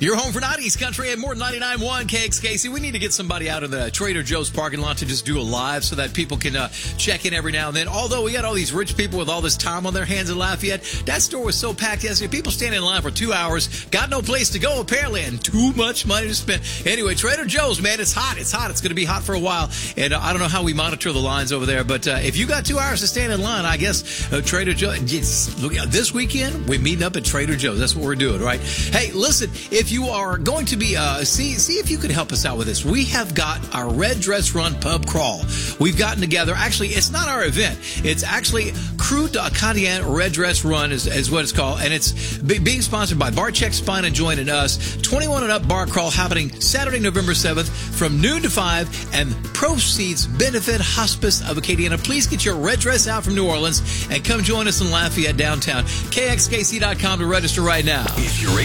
You're home for Not East Country at more than 99.1 KXKC. We need to get somebody out of the Trader Joe's parking lot to just do a live so that people can check in every now and then. Although we got all these rich people with all this time on their hands in Lafayette, that store was so packed yesterday. People standing in line for 2 hours, got no place to go apparently, and too much money to spend. Anyway, Trader Joe's, man, it's hot. It's hot. It's going to be hot for a while. And I don't know how we monitor the lines over there, but if you got 2 hours to stand in line, I guess Trader Joe's. Look, this weekend, we're meeting up at Trader Joe's. That's what we're doing, right? Hey, listen, if you are going to be, see if you could help us out with this. We have got our Red Dress Run Pub Crawl. We've gotten together. Actually, it's not our event. It's actually Crew d'Acadien Red Dress Run is what it's called. And it's being sponsored by Barcheck Spine and Joint and us. 21 and up bar crawl happening Saturday, November 7th from noon to 5. And proceeds benefit Hospice of Acadiana. Please get your red dress out from New Orleans and come join us in Lafayette downtown. KXKC.com to register right now. If you're